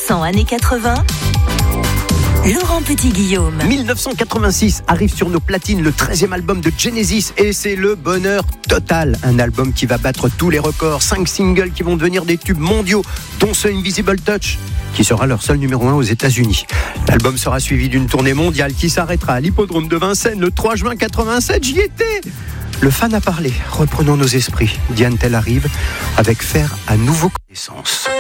100% années 80. Laurent Petit-Guillaume. 1986 arrive sur nos platines le 13e album de Genesis et c'est le bonheur total. Un album qui va battre tous les records. 5 singles qui vont devenir des tubes mondiaux, dont ce Invisible Touch, qui sera leur seul numéro 1 aux États-Unis. L'album sera suivi d'une tournée mondiale qui s'arrêtera à l'hippodrome de Vincennes le 3 juin 87. J'y étais. Le fan a parlé. Reprenons nos esprits. Diane Tell arrive avec Faire à nouveau connaissance.